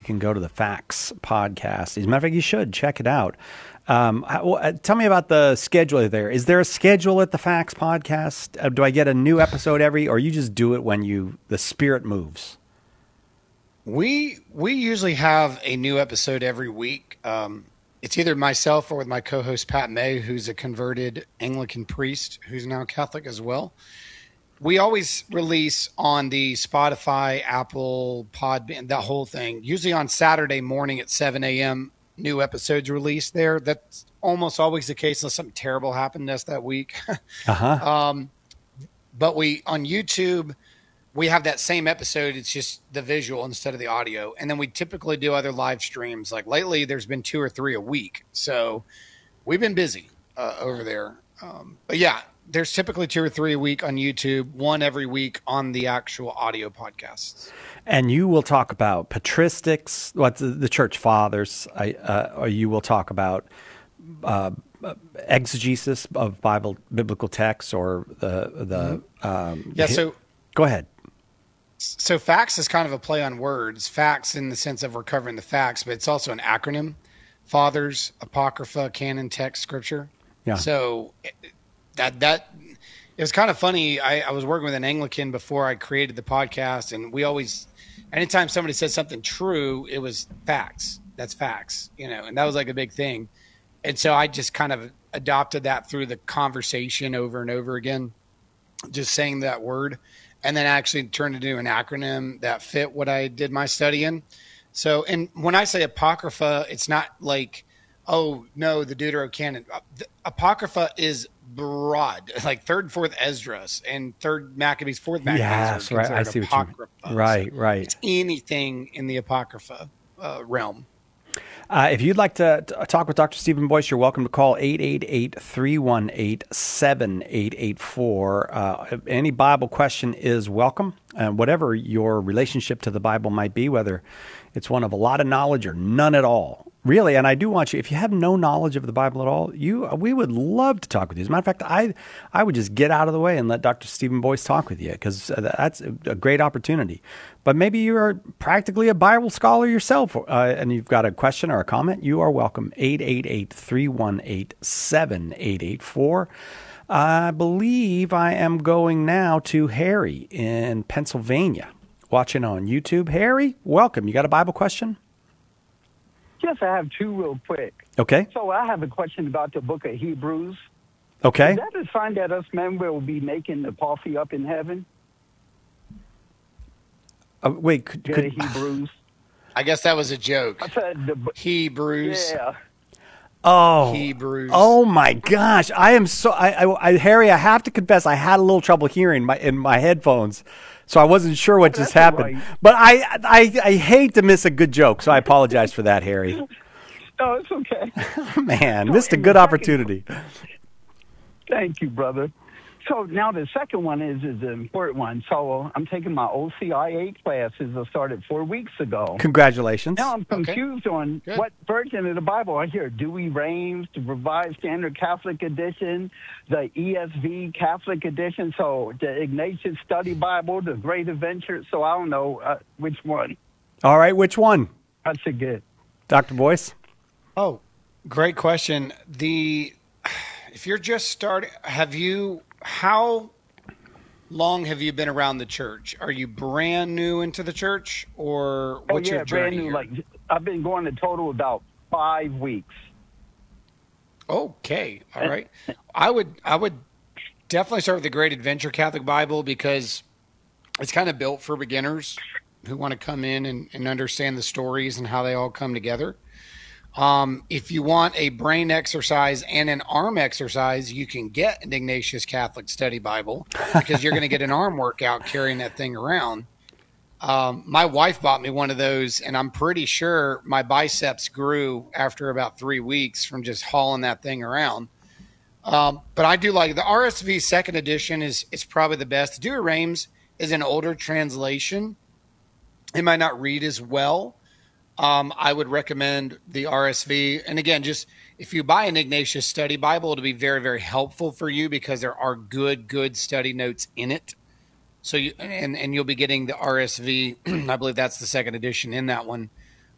can go to the Facts podcast. As a matter of fact, you should check it out. Tell me about the schedule there. Is there a schedule at the Facts podcast? Do I get a new episode or you just do it when the spirit moves? We usually have a new episode every week. It's either myself or with my co-host Pat May, who's a converted Anglican priest who's now Catholic as well. We always release on the Spotify, Apple, Podbean, that whole thing. Usually on Saturday morning at 7 a.m., new episodes released there. That's almost always the case unless something terrible happened to us that week. But on YouTube, we have that same episode. It's just the visual instead of the audio. And then we typically do other live streams. Like lately, there's been 2 or 3 a week. So we've been busy over there. But yeah, there's typically 2 or 3 a week on YouTube, 1 every week on the actual audio podcasts. And you will talk about patristics, the church fathers, or you will talk about exegesis of biblical texts, or So go ahead. So facts is kind of a play on words. Facts in the sense of we're covering the facts, but it's also an acronym: Fathers, Apocrypha, Canon, Text, Scripture. Yeah. So that it was kind of funny. I was working with an Anglican before I created the podcast, and we always, anytime somebody said something true, it was facts. That's facts, and that was like a big thing. And so I just kind of adopted that through the conversation over and over again, just saying that word, and then actually turned it into an acronym that fit what I did my study in. So, and when I say Apocrypha, it's not like, oh no, the Deuterocanon. The Apocrypha is broad, like 3rd and 4th Esdras and 3rd Maccabees, 4th Maccabees. Yes, right. I see Apocrypha. What you mean. Right. It's anything in the Apocrypha realm. If you'd like to talk with Dr. Stephen Boyce, you're welcome to call 888-318-7884. Any Bible question is welcome, whatever your relationship to the Bible might be, whether it's one of a lot of knowledge or none at all. Really, and I do want you, if you have no knowledge of the Bible at all, we would love to talk with you. As a matter of fact, I would just get out of the way and let Dr. Stephen Boyce talk with you, because that's a great opportunity. But maybe you're practically a Bible scholar yourself, and you've got a question or a comment, you are welcome. 888-318-7884. I believe I am going now to Harry in Pennsylvania, watching on YouTube. Harry, welcome. You got a Bible question? Yes, I have 2 real quick. Okay. So I have a question about the book of Hebrews. Okay. Is that a sign that us men will be making the coffee up in heaven? Wait, could Hebrews? I guess that was a joke. I said Hebrews. Yeah. Oh, Hebrews. Oh my gosh! I am so Harry. I have to confess, I had a little trouble hearing in my headphones, so I wasn't sure what just happened. Right. But I hate to miss a good joke, so I apologize for that, Harry. No, it's okay. Man, missed a good opportunity. Thank you, brother. So now the second one is an important one. So I'm taking my OCIA classes. I started 4 weeks ago. Congratulations. Now I'm confused on what version of the Bible I hear. Dewey Rames, the Revised Standard Catholic Edition, the ESV Catholic Edition, so the Ignatius Study Bible, the Great Adventure. So I don't know which one. All right, which one? I should get. Dr. Boyce? Oh, great question. If you're just starting, how long have you been around the church? Are you brand new into the church, or what's your journey brand new. here? Like I've been going a total about 5 weeks. Okay, all right. I would definitely start with the Great Adventure Catholic Bible, because it's kind of built for beginners who want to come in and understand the stories and how they all come together. If you want a brain exercise and an arm exercise, you can get an Ignatius Catholic Study Bible, because you're going to get an arm workout carrying that thing around. My wife bought me one of those, and I'm pretty sure my biceps grew after about 3 weeks from just hauling that thing around. But I do like the RSV 2nd edition is probably the best. Dewey Rames is an older translation. It might not read as well. I would recommend the RSV. And again, just if you buy an Ignatius Study Bible, it'll be very, very helpful for you, because there are good study notes in it. So and you'll be getting the RSV. I believe that's the 2nd edition in that one.